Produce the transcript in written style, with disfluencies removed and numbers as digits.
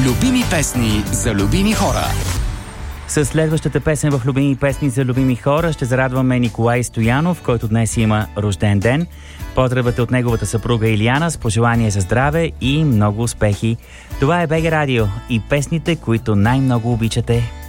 Любими песни за любими хора. С следващата песен в Любими песни за любими хора ще зарадваме Николай Стоянов, който днес има рожден ден. Поздравът е от неговата съпруга Илияна с пожелание за здраве и много успехи. Това е БГ Радио и песните, които най-много обичате.